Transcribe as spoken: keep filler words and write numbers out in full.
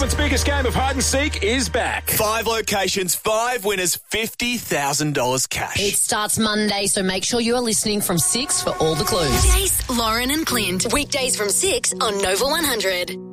Melbourne's biggest game of hide and seek is back. Five locations, five winners, fifty thousand dollars cash. It starts Monday, so make sure you are listening from six for all the clues. Jace, Lauren and Clint. Weekdays from six on Nova one hundred.